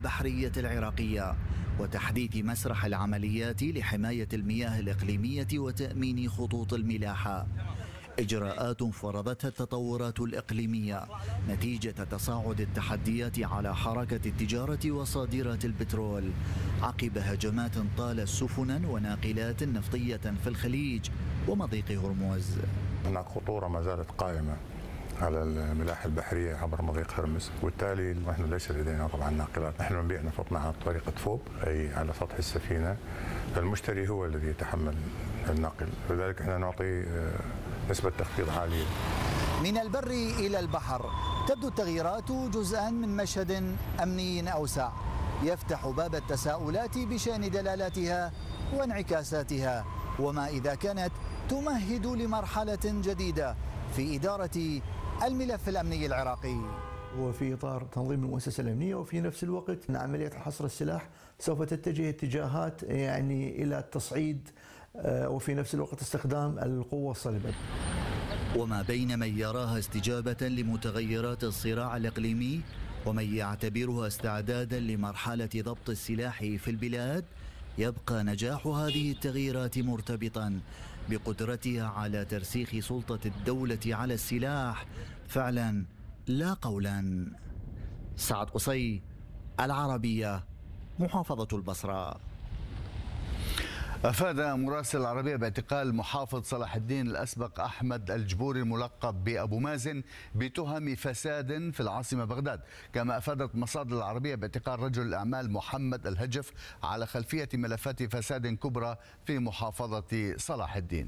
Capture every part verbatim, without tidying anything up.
البحرية العراقية وتحديث مسرح العمليات لحماية المياه الإقليمية وتأمين خطوط الملاحة. إجراءات فرضتها التطورات الإقليمية نتيجة تصاعد التحديات على حركة التجارة وصادرات البترول عقب هجمات طالت سفنا وناقلات نفطية في الخليج ومضيق هرمز. هناك خطورة ما زالت قائمة على الملاحة البحرية عبر مضيق هرمز، وبالتالي نحن ليس لدينا طبعا ناقلات، نحن نبيع نفطنا عن طريقة فوب أي على سطح السفينة، المشتري هو الذي يتحمل النقل، لذلك احنا نعطي نسبة تخفيض عالية. من البر إلى البحر تبدو التغييرات جزءا من مشهد أمني أوسع يفتح باب التساؤلات بشأن دلالاتها وانعكاساتها، وما إذا كانت تمهد لمرحلة جديدة في إدارة الملف الأمني العراقي. وفي إطار تنظيم المؤسسة الأمنية، وفي نفس الوقت أن عملية حصر السلاح سوف تتجه اتجاهات يعني إلى التصعيد وفي نفس الوقت استخدام القوة الصلبة. وما بين من يراها استجابة لمتغيرات الصراع الإقليمي ومن يعتبرها استعدادا لمرحلة ضبط السلاح في البلاد، يبقى نجاح هذه التغييرات مرتبطا بقدرتها على ترسيخ سلطة الدولة على السلاح فعلا لا قولا. سعد قصي، العربية، محافظة البصرة. أفاد مراسل العربية باعتقال محافظ صلاح الدين الأسبق أحمد الجبوري الملقب بأبو مازن بتهم فساد في العاصمة بغداد. كما أفادت مصادر العربية باعتقال رجل الأعمال محمد الهجف على خلفية ملفات فساد كبرى في محافظة صلاح الدين.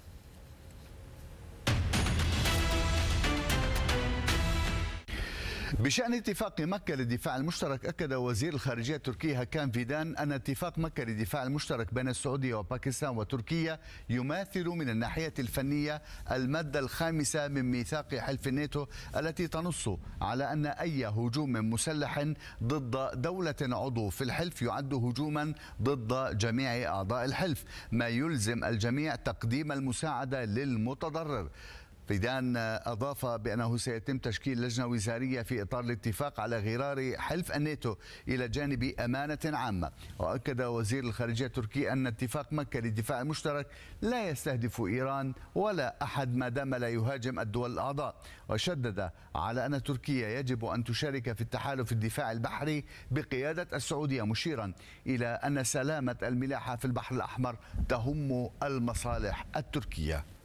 بشأن اتفاق مكة للدفاع المشترك، أكد وزير الخارجية التركي هكان فيدان أن اتفاق مكة للدفاع المشترك بين السعودية وباكستان وتركيا يماثل من الناحية الفنية المادة الخامسة من ميثاق حلف الناتو التي تنص على أن أي هجوم مسلح ضد دولة عضو في الحلف يعد هجوما ضد جميع أعضاء الحلف، ما يلزم الجميع تقديم المساعدة للمتضرر. فيدان أضاف بأنه سيتم تشكيل لجنة وزارية في إطار الاتفاق على غرار حلف الناتو إلى جانب أمانة عامة. وأكد وزير الخارجية التركي أن اتفاق مكة للدفاع المشترك لا يستهدف إيران ولا أحد ما دام لا يهاجم الدول الأعضاء، وشدد على أن تركيا يجب أن تشارك في التحالف الدفاع البحري بقيادة السعودية، مشيرا إلى أن سلامة الملاحة في البحر الأحمر تهم المصالح التركية.